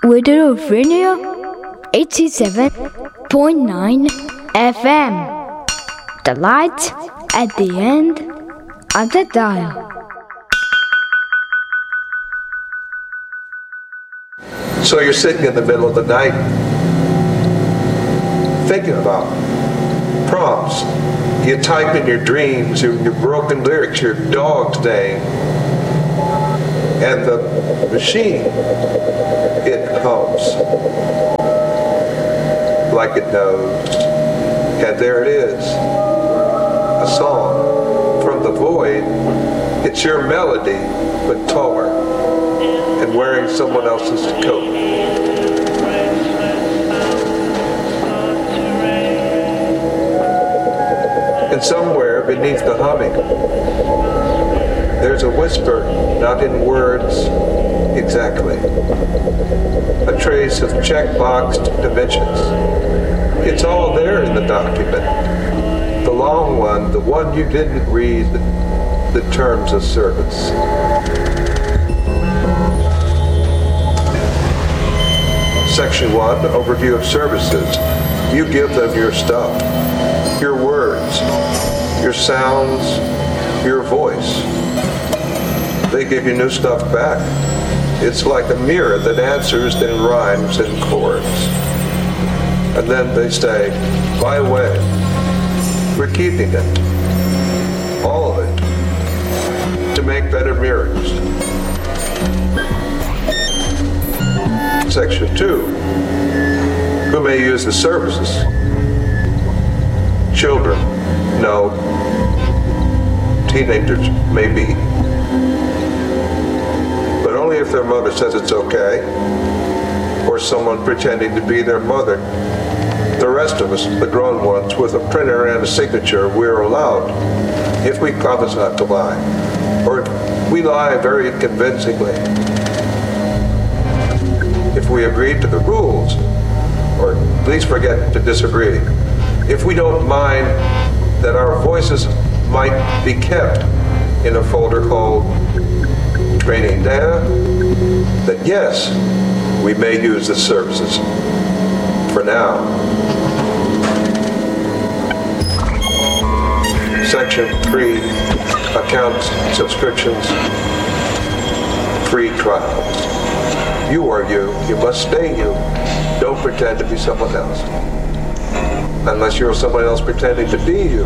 Radio Radio 87.9 FM. The light at the end of the dial. So you're sitting in the middle of the night thinking about prompts. You type in your dreams, your broken lyrics, your dog's name, and the machine, it hums like it knows. And there it is, a song from the void. It's your melody, but taller and wearing someone else's coat. And somewhere beneath the humming, there's a whisper, not in words exactly. A trace of check-boxed dimensions. It's all there in the document. The long one, the one you didn't read, the terms of service. Section 1, overview of services. You give them your stuff, your words, your sounds, your voice. They give you new stuff back. It's like a mirror that answers in rhymes and chords. And then they say, by the way, we're keeping it, all of it, to make better mirrors. Section 2, who may use the services? Children, no. Teenagers, maybe. But only if their mother says it's okay, or someone pretending to be their mother. The rest of us, the grown ones, with a printer and a signature, we're allowed, if we promise not to lie. Or we lie very convincingly. If we agree to the rules, or at least forget to disagree. If we don't mind that our voices might be kept in a folder called training data, then yes, we may use the services for now. Section 3, accounts, subscriptions, free trials. You are you. You must stay you. Don't pretend to be someone else. Unless you're someone else pretending to be you.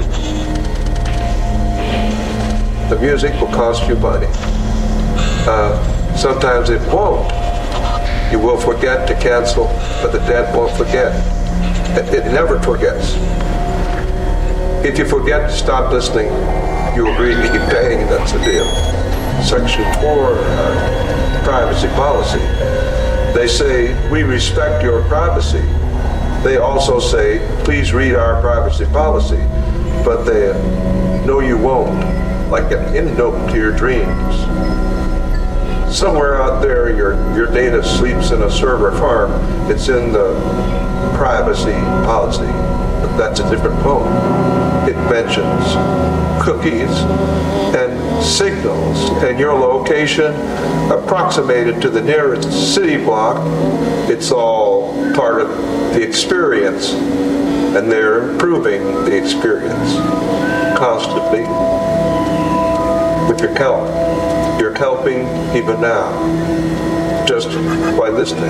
The music will cost you money. Sometimes it won't. You will forget to cancel, but the dead won't forget. It never forgets. If you forget to stop listening, you agree to keep paying, that's the deal. Section 4, privacy policy. They say, we respect your privacy. They also say, please read our privacy policy. But they know you won't, like an endnote to your dreams. Somewhere out there, your data sleeps in a server farm. It's in the privacy policy. But that's a different poem. It mentions cookies and signals and your location approximated to the nearest city block. It's all part of the experience, and they're improving the experience constantly with your help. You're helping even now, just by listening.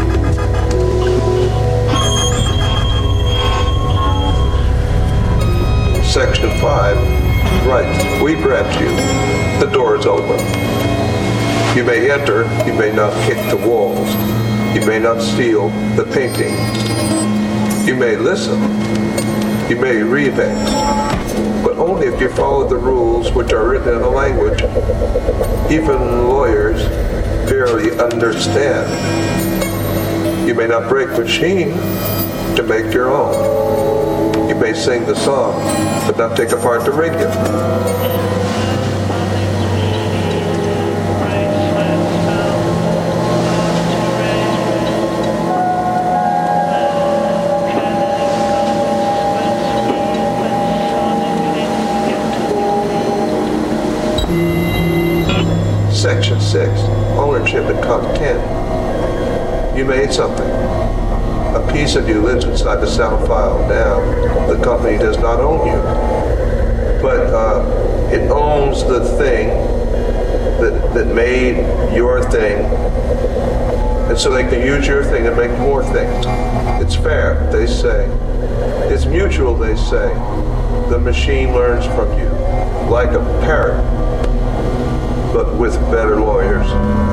Section 5, right, we grant you. The door is open. You may enter, you may not kick the walls. You may not steal the painting. You may listen. You may remix. But only if you follow the rules which are written in a language even lawyers barely understand. You may not break machine to make your own. You may sing the song, but not take apart the radio. Section 6, ownership and content. You made something. A piece of you lives inside the sound file now. The company does not own you, but it owns the thing that made your thing, and so they can use your thing and make more things. It's fair, they say. It's mutual, they say. The machine learns from you, like a parrot, but with better lawyers.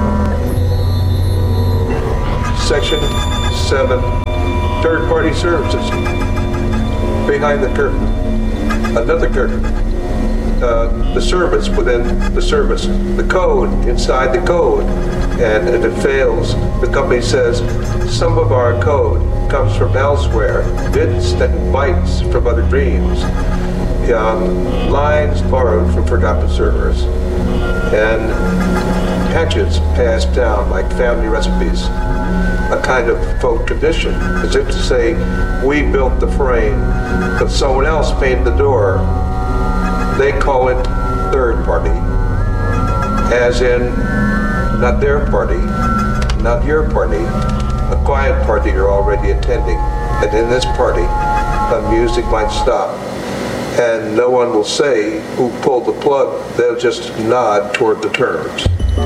Section 7, third-party services. Behind the curtain, another curtain. The service within the service, the code inside the code. And if it fails, the company says, some of our code comes from elsewhere, bits and bytes from other dreams, lines borrowed from forgotten servers, and hatchets passed down like family recipes, a kind of folk tradition, as if to say, we built the frame, but someone else painted the door. They call it third party, as in not their party, not your party, a quiet party you're already attending. And in this party, the music might stop, and no one will say who pulled the plug. They'll just nod toward the terms.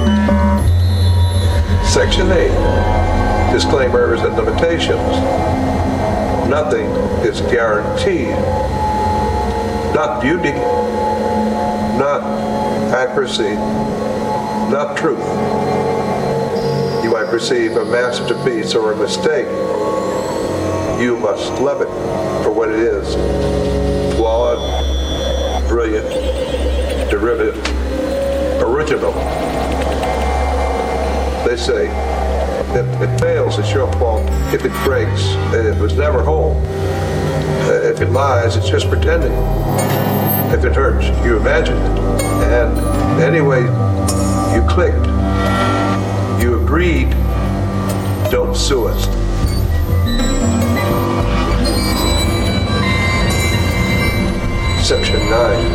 Section 8, disclaimers and limitations. Nothing is guaranteed. Not beauty, not accuracy, not truth. You might perceive a masterpiece or a mistake. You must love it for what it is. Flawed, brilliant, derivative, original. They say, if it fails, it's your fault. If it breaks, it was never whole. If it lies, it's just pretending. If it hurts, you imagined it. And anyway, you clicked. You agreed. Don't sue us. Section 9.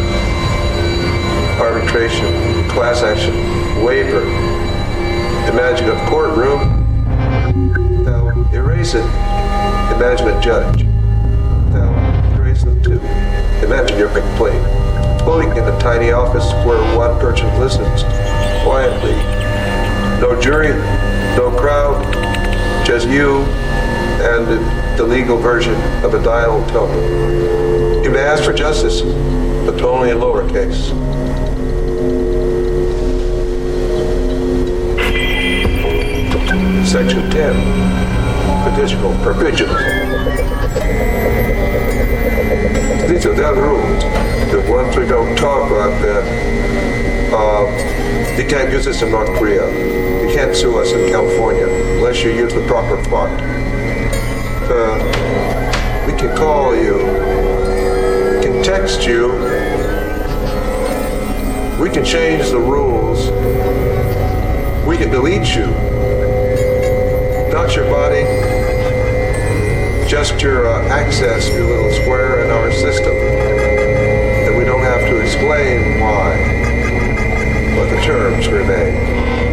Arbitration, class action, waiver. Imagine a courtroom. Now erase it. Imagine a judge. Now erase them too. Imagine your complaint floating in a tiny office where one person listens quietly. No jury, no crowd, just you and the legal version of a dial tone. You may ask for justice, but only in lowercase. Section 10, additional provisions. These are the rules. The ones we don't talk about, you can't use this in North Korea. You can't sue us in California unless you use the proper font. We can call you, we can text you, we can change the rules, we can delete you. Not your body, just your access to a little square in our system. And we don't have to explain why, but the terms remain.